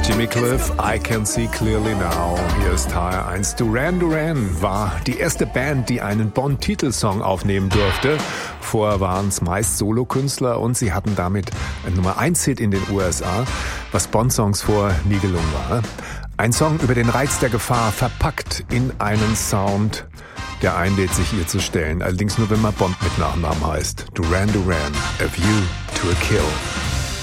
Jimmy Cliff, I Can See Clearly Now. Hier ist HR1. Duran Duran war die erste Band, die einen Bond-Titelsong aufnehmen durfte. Vorher waren es meist Solokünstler und sie hatten damit einen Nummer-1-Hit in den USA, was Bond-Songs vorher nie gelungen war. Ein Song über den Reiz der Gefahr, verpackt in einen Sound, der einlädt, sich ihr zu stellen. Allerdings nur, wenn man Bond mit Nachnamen heißt. Duran Duran, A View to a Kill.